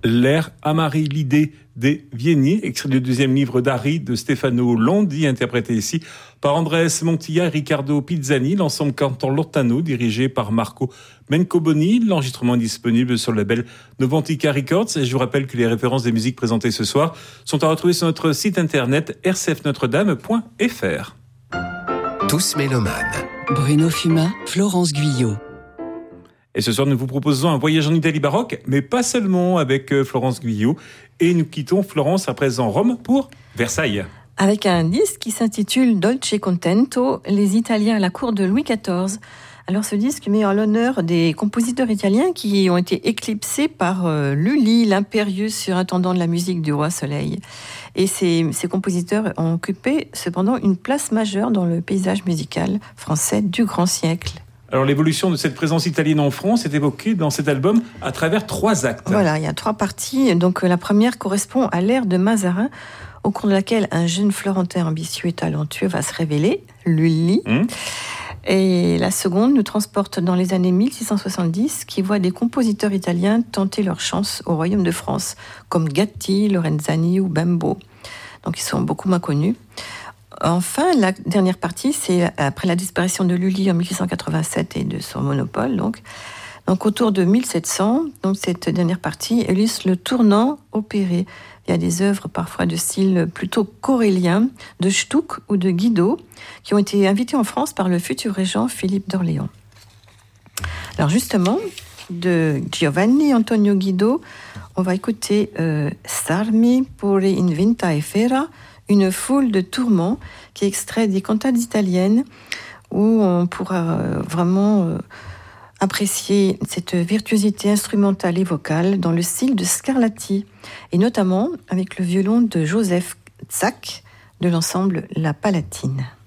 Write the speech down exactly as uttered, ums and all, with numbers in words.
L'air Amarilide des Vienney, extrait du deuxième livre d'Ari de Stefano Londi, interprété ici par Andrés Montilla et Riccardo Pizzani, l'ensemble Cantor Lontano, dirigé par Marco Mencoboni. L'enregistrement est disponible sur le label Novantica Records. Et je vous rappelle que les références des musiques présentées ce soir sont à retrouver sur notre site internet r c f notre dame point f r. Tous mélomanes. Bruno Fuma, Florence Guyot. Et ce soir, nous vous proposons un voyage en Italie baroque, mais pas seulement, avec Florence Guyot. Et nous quittons Florence à présent Rome pour Versailles. Avec un disque qui s'intitule Dolce Contento, les Italiens à la cour de Louis quatorze. Alors ce disque met en l'honneur des compositeurs italiens qui ont été éclipsés par euh, Lully, l'impérieux surintendant de la musique du roi Soleil. Et ces, ces compositeurs ont occupé cependant une place majeure dans le paysage musical français du grand siècle. Alors l'évolution de cette présence italienne en France est évoquée dans cet album à travers trois actes. Voilà, il y a trois parties. Donc la première correspond à l'ère de Mazarin, au cours de laquelle un jeune Florentin ambitieux et talentueux va se révéler, Lully. Mmh. Et la seconde nous transporte dans les années mille six cent soixante-dix, qui voit des compositeurs italiens tenter leur chance au royaume de France, comme Gatti, Lorenzani ou Bembo. Donc ils sont beaucoup moins connus. Enfin, la dernière partie, c'est après la disparition de Lully en mille six cent quatre-vingt-sept et de son monopole. Donc, donc autour de mille sept cents, donc cette dernière partie illustre le tournant opéré. Il y a des œuvres parfois de style plutôt corélien, de Stuck ou de Guido, qui ont été invitées en France par le futur régent Philippe d'Orléans. Alors justement, de Giovanni Antonio Guido, on va écouter euh, Sarmi pure in vinta e fera, une foule de tourments, qui est extrait des cantates italiennes, où on pourra vraiment apprécier cette virtuosité instrumentale et vocale dans le style de Scarlatti, et notamment avec le violon de Joseph Zak de l'ensemble La Palatine.